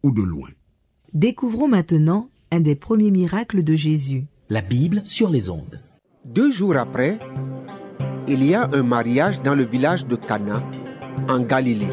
ou de loin. Découvrons maintenant un des premiers miracles de Jésus. La Bible sur les ondes. 2 jours après, il y a un mariage dans le village de Cana, en Galilée.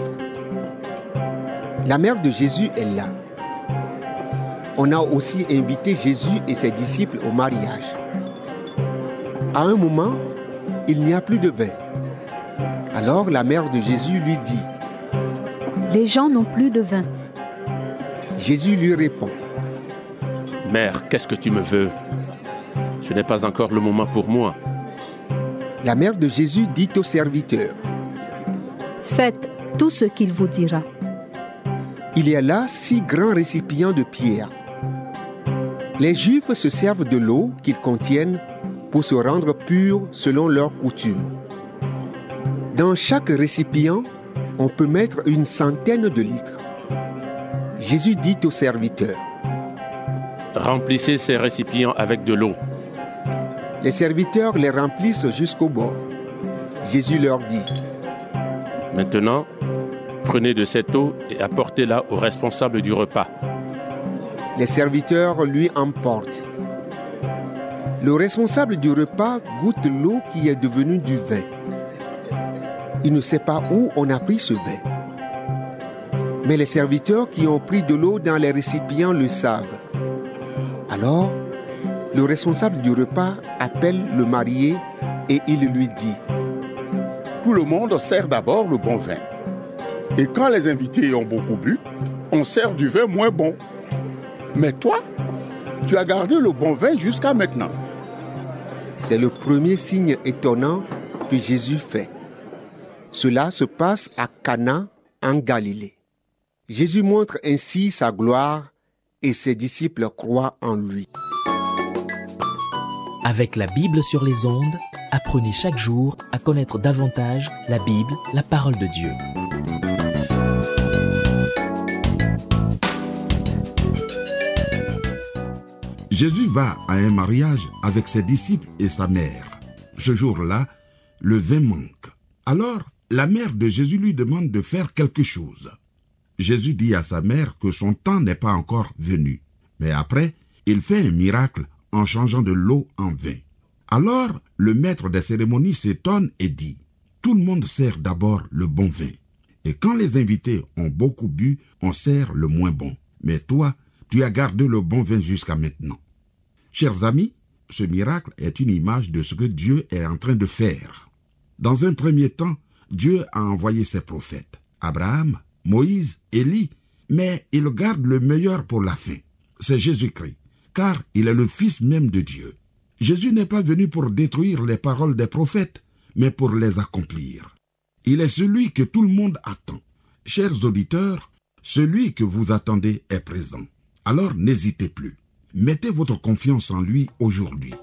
La mère de Jésus est là. On a aussi invité Jésus et ses disciples au mariage. À un moment, il n'y a plus de vin. Alors la mère de Jésus lui dit: Les gens n'ont plus de vin. Jésus lui répond: Mère, qu'est-ce que tu me veux? Ce n'est pas encore le moment pour moi. La mère de Jésus dit au serviteur: Faites tout ce qu'il vous dira. Il y a là 6 grands récipients de pierre. Les Juifs se servent de l'eau qu'ils contiennent pour se rendre purs selon leurs coutumes. Dans chaque récipient, on peut mettre une centaine de litres. Jésus dit au serviteur: Remplissez ces récipients avec de l'eau. Les serviteurs les remplissent jusqu'au bord. Jésus leur dit: Maintenant, prenez de cette eau et apportez-la au responsable du repas. Les serviteurs lui emportent. Le responsable du repas goûte l'eau qui est devenue du vin. Il ne sait pas où on a pris ce vin. Mais les serviteurs qui ont pris de l'eau dans les récipients le savent. Alors, le responsable du repas appelle le marié et il lui dit: Tout le monde sert d'abord le bon vin. Et quand les invités ont beaucoup bu, on sert du vin moins bon. Mais toi, tu as gardé le bon vin jusqu'à maintenant. C'est le premier signe étonnant que Jésus fait. Cela se passe à Cana, en Galilée. Jésus montre ainsi sa gloire et ses disciples croient en lui. Avec la Bible sur les ondes, apprenez chaque jour à connaître davantage la Bible, la parole de Dieu. Jésus va à un mariage avec ses disciples et sa mère. Ce jour-là, le vin manque. Alors, la mère de Jésus lui demande de faire quelque chose. Jésus dit à sa mère que son temps n'est pas encore venu. Mais après, il fait un miracle en changeant de l'eau en vin. Alors, le maître des cérémonies s'étonne et dit: Tout le monde sert d'abord le bon vin. Et quand les invités ont beaucoup bu, on sert le moins bon. Mais toi, tu as gardé le bon vin jusqu'à maintenant. Chers amis, ce miracle est une image de ce que Dieu est en train de faire. Dans un premier temps, Dieu a envoyé ses prophètes, Abraham, Moïse, Élie, mais il garde le meilleur pour la fin. C'est Jésus-Christ, car il est le Fils même de Dieu. Jésus n'est pas venu pour détruire les paroles des prophètes, mais pour les accomplir. Il est celui que tout le monde attend. Chers auditeurs, celui que vous attendez est présent. Alors n'hésitez plus. Mettez votre confiance en lui aujourd'hui.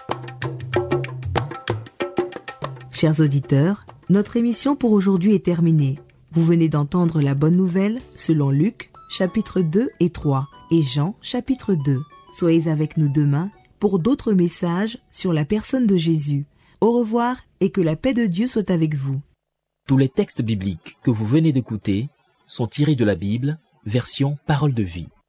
Chers auditeurs, notre émission pour aujourd'hui est terminée. Vous venez d'entendre la bonne nouvelle selon Luc, chapitre 2 et 3, et Jean, chapitre 2. Soyez avec nous demain pour d'autres messages sur la personne de Jésus. Au revoir et que la paix de Dieu soit avec vous. Tous les textes bibliques que vous venez d'écouter sont tirés de la Bible, version Parole de vie.